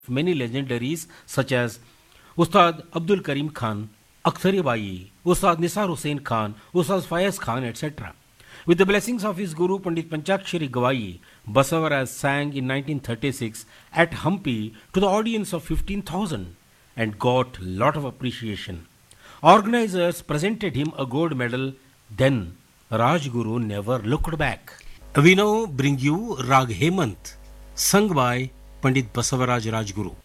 many legendaries such as Ustad Abdul Karim Khan, Akhtari Bai, Ustad Nisar Hussain Khan, Ustad Fayaz Khan, etc. With the blessings of his guru Pandit Panchakshari Gawai, Basavaraj sang in 1936 at Hampi to the audience of 15,000 and got lot of appreciation. Organizers presented him a gold medal. Then Rajguru never looked back. We now bring you Rag Hemant, sung by Pandit Basavaraj Rajguru.